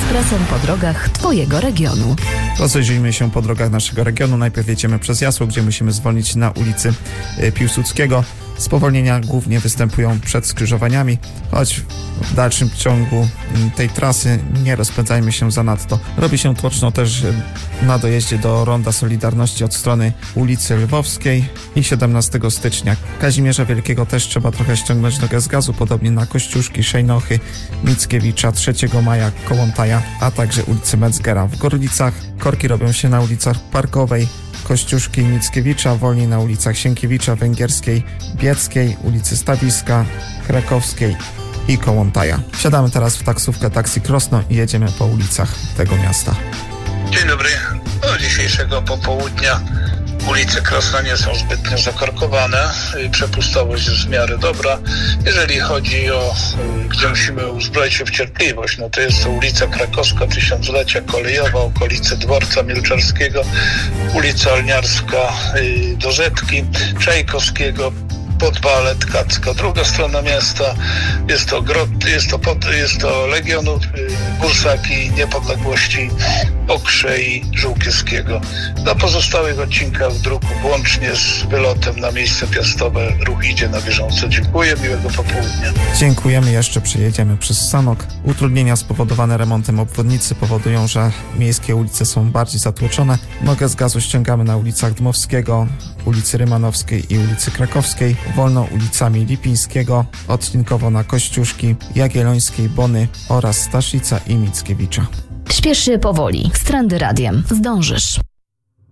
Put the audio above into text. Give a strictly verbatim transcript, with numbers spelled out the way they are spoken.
Ekspresem po drogach Twojego regionu. Rozejrzyjmy się po drogach naszego regionu. Najpierw jedziemy przez Jasło, gdzie musimy zwolnić na ulicy Piłsudskiego. Spowolnienia głównie występują przed skrzyżowaniami, choć w dalszym ciągu tej trasy nie rozpędzajmy się zanadto. Robi się tłoczno też na dojeździe do Ronda Solidarności od strony ulicy Lwowskiej i siedemnastego stycznia. Kazimierza Wielkiego też trzeba trochę ściągnąć nogę z gazu, podobnie na Kościuszki, Szejnochy, Mickiewicza, trzeciego maja, Kołątaja, a także ulicy Metzgera. W Gorlicach korki robią się na ulicach Parkowej, Kościuszki i Mickiewicza, wolniej na ulicach Sienkiewicza, Węgierskiej, Bieckiej, ulicy Stawiska, Krakowskiej i Kołątaja. Wsiadamy teraz w taksówkę Taxi Krosno i jedziemy po ulicach tego miasta. Dzień dobry. Do dzisiejszego popołudnia ulice Krosna nie są zbytnio zakorkowane. Przepustowość jest w miarę dobra. Jeżeli chodzi o, gdzie musimy uzbroić się w cierpliwość, no to jest to ulica Krakowska, Tysiąclecia, Kolejowa, okolice Dworca Milczarskiego, ulica Alniarska do Rzetki, Czajkowskiego, Podbale, Tkacka. Druga strona miasta jest to, grot, jest to, pod, jest to Legionów, Bursaki, Niepodległości, Okrze i Żółkiewskiego. Na pozostałych odcinkach druku, łącznie z wylotem na miejsce piastowe, ruch idzie na bieżąco. Dziękuję, miłego popołudnia. Dziękujemy, jeszcze przejedziemy przez Sanok. Utrudnienia spowodowane remontem obwodnicy powodują, że miejskie ulice są bardziej zatłoczone. Nogę z gazu ściągamy na ulicach Dmowskiego, ulicy Rymanowskiej i ulicy Krakowskiej, wolno ulicami Lipińskiego, odcinkowo na Kościuszki, Jagiellońskiej, Bony oraz Staszica i Mickiewicza. Śpiesz się powoli. Z Trendy Radiem. Zdążysz.